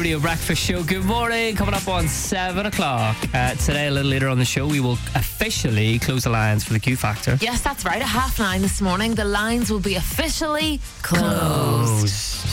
Radio Breakfast Show. Good morning. Coming up on 7 o'clock. Today, a little later on the show, we will officially close the lines for the Q Factor. Yes, that's right. At 9:30 this morning, the lines will be officially closed.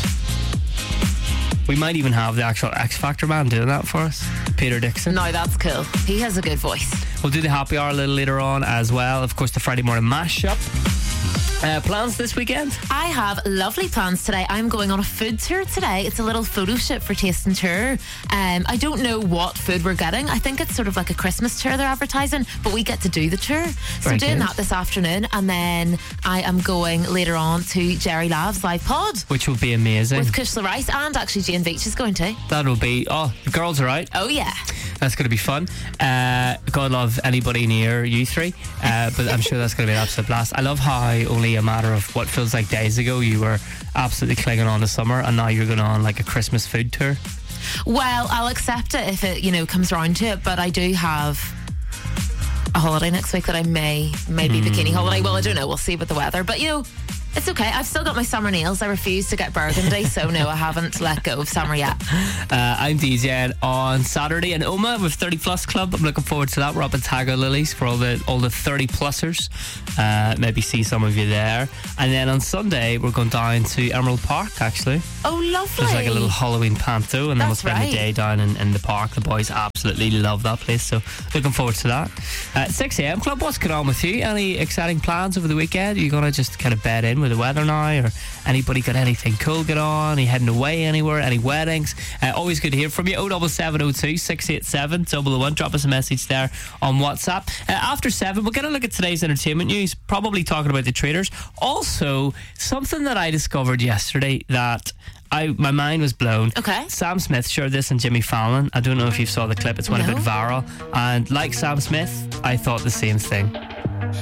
We might even have the actual X Factor man doing that for us, Peter Dixon. No, that's cool. He has a good voice. We'll do the happy hour a little later on as well. Of course, the Friday morning mashup. Plans this weekend? I have lovely plans today. I'm going on a food tour today. It's a little photo shoot for Taste and Tour. I don't know what food we're getting. I think it's sort of like a Christmas tour they're advertising, but we get to do the tour. So Very doing good. that this afternoon, and then I am going later on to Jerry Lav's live pod Which will be amazing. with Kushla Rice, and actually Jane Veitch is going to. That'll be... Oh, the girls are out. Oh yeah. That's going to be fun. God love anybody near you three, but I'm sure that's going to be an absolute blast. I love how only a matter of what feels like days ago you were absolutely clinging on to summer, and now you're going on like a Christmas food tour. Well, I'll accept it if it, comes round to it, but I do have a holiday next week that I may be bikini holiday. Well, I don't know. We'll see with the weather. But, it's okay. I've still got my summer nails. I refuse to get burgundy, so no, I haven't let go of summer yet. I'm DJing on Saturday in Oma with 30 Plus Club. I'm looking forward to that. We're up in Tago Lilies for all the 30-plussers. Maybe see some of you there. And then on Sunday, we're going down to Emerald Park, actually. Oh, lovely. There's like a little Halloween panto, and then we'll That's spend the right. day down in the park. The boys absolutely love that place, so looking forward to that. 6 a.m. Club, what's going on with you? Any exciting plans over the weekend? Are you going to just kind of bed in with the weather now, or anybody got anything cool going on? Are you heading away anywhere? Any weddings? Always good to hear from you. 07702 687 001. Drop us a message there on WhatsApp. After 7, we'll get a look at today's entertainment news, probably talking about the traders. Also, something that I discovered yesterday that my mind was blown. Okay. Sam Smith shared this on Jimmy Fallon. I don't know if you saw the clip. It's went a No. bit viral. And like Sam Smith, I thought the same thing.